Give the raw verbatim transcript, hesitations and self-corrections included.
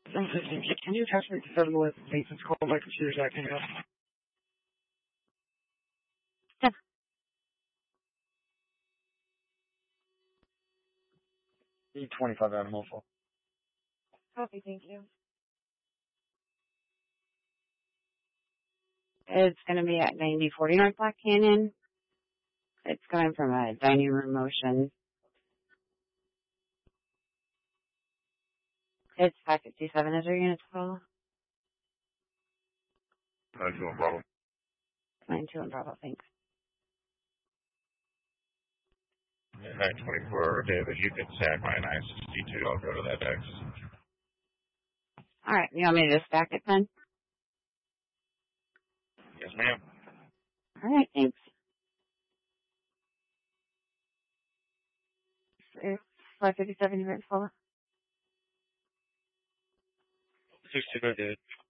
Can you attach me to seven with Mason's call? My computer's acting up. Yeah. E twenty-five animal full. Copy, thank you. It's going to be at ninety forty North Black Canyon. It's going from a dining room motion. It's five fifty-seven is your unit total. nine two one Bravo. nine two and Bravo, thanks. nine twenty-four, David, you can send my nine sixty-two. I'll go to that X. All right, you want me to just stack it then? Yes, ma'am. All right, thanks. It's five fifty-seven unit total. six two, David.